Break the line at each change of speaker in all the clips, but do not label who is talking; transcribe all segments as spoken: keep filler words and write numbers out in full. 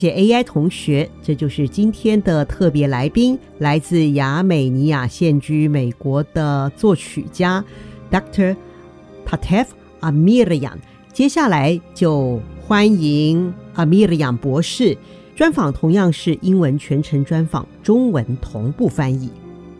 谢 A I 同学，这就是今天的特别来宾，来自亚美尼亚现居美国的作曲家 Doctor Patef Amirian。 接下来就欢迎 Amirian 博士，专访同样是英文全程专访，中文同步翻译。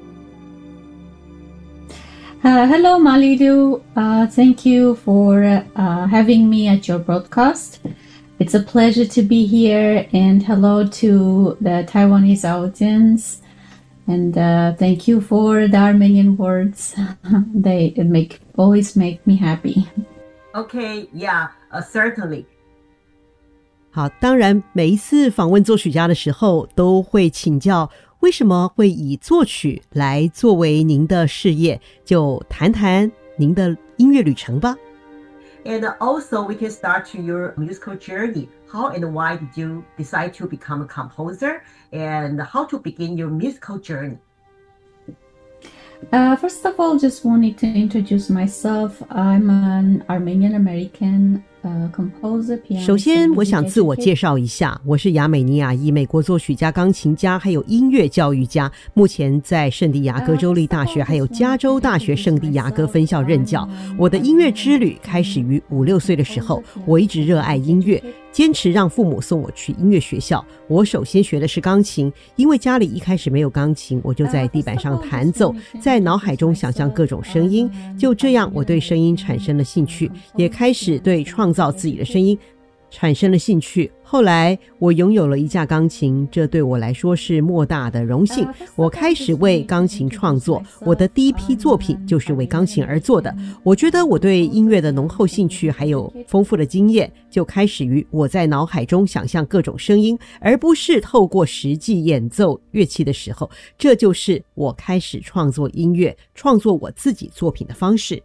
Uh, hello, Malidu. Uh, thank you for uh, having me at your broadcast. It's a pleasure to be here, and hello to the Taiwanese audience. And uh, thank you for the Armenian words. They make always make me happy.
Okay, yeah, uh, certainly.
好，当然每一次访问作曲家的时候，都会请教为什么会以作曲来作为您的事业，就谈谈您的音乐旅程吧。
And also we can start to your musical journey. How and why did you decide to become a composer, and how to begin your musical journey?
Uh, first of all, just wanted to introduce myself. I'm an Armenian American uh, composer, pianist.
首先我想自我介绍一下，我是亚美尼亚裔美国作曲家、钢琴家还有音乐教育家，目前在圣地亚哥州立大学还有加州大学圣地亚哥分校任教。我的音乐之旅开始于五六岁的时候，我一直热爱音乐，坚持让父母送我去音乐学校。我首先学的是钢琴，因为家里一开始没有钢琴，我就在地板上弹奏，在脑海中想象各种声音。就这样，我对声音产生了兴趣，也开始对创造自己的声音产生了兴趣。后来我拥有了一架钢琴，这对我来说是莫大的荣幸。我开始为钢琴创作，我的第一批作品就是为钢琴而做的。我觉得我对音乐的浓厚兴趣还有丰富的经验，就开始于我在脑海中想象各种声音，而不是透过实际演奏乐器的时候。这就是我开始创作音乐、创作我自己作品的方式。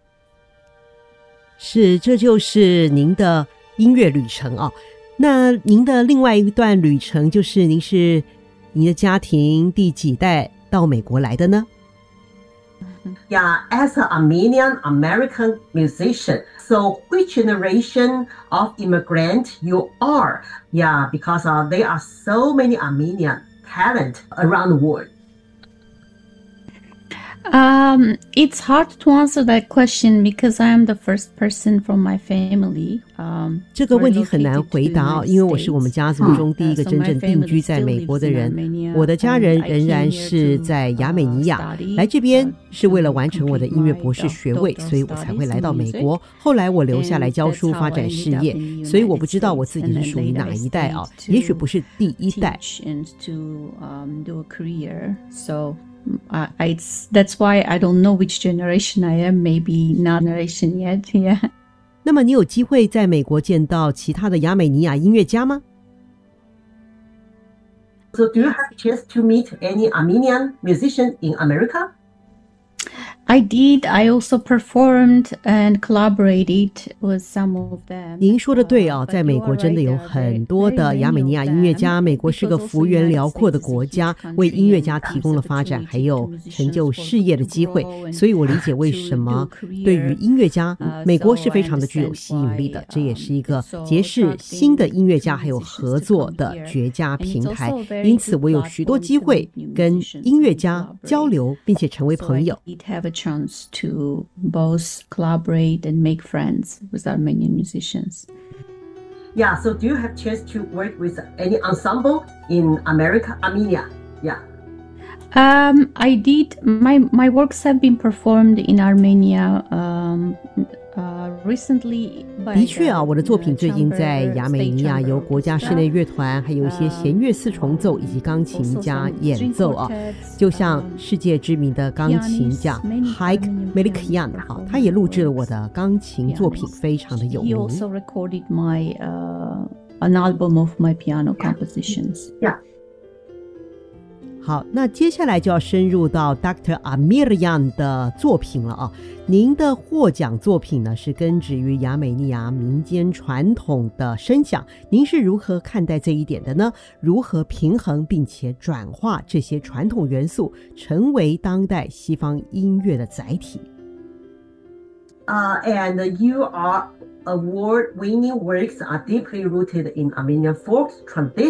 是，这就是您的音乐旅程啊。那您的另外一段旅程就是您是您的家庭第几代到美国来的呢？
Yeah, as an Armenian American musician, so which generation of immigrant you are? Yeah, because uh, there are so many Armenian talent around the world.
Um, it's hard to answer that question because I am the first person from my family. Um,
这个问题很难回答哦，因为我是我们家族中第一个真正定居在美国的人。我的家人仍然是在亚美尼亚，来这边是为了完成我的音乐博士学位，所以我才会来到美国。后来我留下来教书发展事业，所以我不知道我自己是属于哪一代啊，也许不是第一代。
Uh, it's, that's why I don't know which generation I am, maybe not generation yet, yeah.
那么你有机会在美国见到其他的亚美尼亚音乐家吗？
So do you have a chance to meet any Armenian musician in America?
I did. I also performed and collaborated with some of them.
您说的对啊，在美国真的有很多的亚美尼亚音乐家。美国是个幅员辽阔的国家，为音乐家提供了发展还有成就事业的机会。所以我理解为什么对于音乐家，美国是非常的具有吸引力的。这也是一个结识新的音乐家还有合作的绝佳平台。因此我有许多机会跟音乐家交流，并且成为朋友。
Chance to both collaborate and make friends with Armenian musicians.
Yeah, so do you have chance to work with any ensemble in America, Armenia? Yeah.
Um, I did. My my works have been performed in Armenia. Um, uh, recently.
的确啊，我的作品最近在亚美尼亚由国家室内乐团，还有一些弦乐四重奏以及钢琴家演奏啊，就像世界知名的钢琴家 Haik Melekyan 啊，他也录制了我的钢琴作品，非常的有名。
He also recorded my uh, an album of my piano compositions.
Yeah.
好，那接下来就要深入到 Doctor Amirian 的作品了啊。您的获奖作品呢，是根植于亚美尼亚民间传统的声响，您是如何看待这一点的呢？如何平衡并且转化这些传统元素，成为当代西方音乐的载体？
Uh, and you are award-winning works are deeply rooted in Armenian folk tradition.